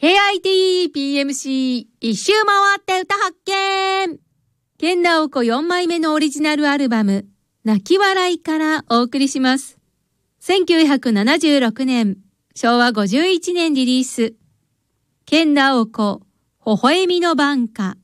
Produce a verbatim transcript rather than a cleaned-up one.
ケーアイティーピーエムシー 一周回って歌発見。研ナオコよんまいめのオリジナルアルバム、泣き笑いからお送りします。せんきゅうひゃくななじゅうろくねん、しょうわごじゅういちねんリリース。研ナオコ、微笑みの挽歌。